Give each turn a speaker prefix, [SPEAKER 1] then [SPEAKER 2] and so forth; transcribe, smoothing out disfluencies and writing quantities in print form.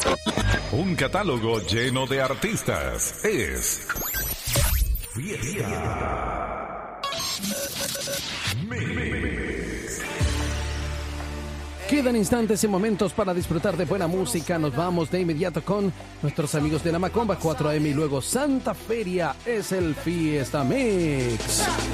[SPEAKER 1] Un catálogo lleno de artistas. Es Fiesta Mix.
[SPEAKER 2] Quedan instantes y momentos para disfrutar de buena música. Nos vamos de inmediato con nuestros amigos de la Macomba 4AM y luego Santa Feria. Es el Fiesta Mix.